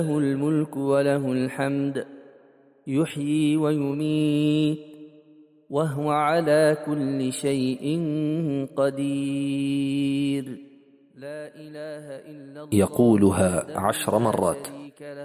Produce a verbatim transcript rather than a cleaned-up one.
له الملك وله الحمد يحيي ويميت وهو على كل شيء قدير. لا إله إلا الله يقولها عشر مرات.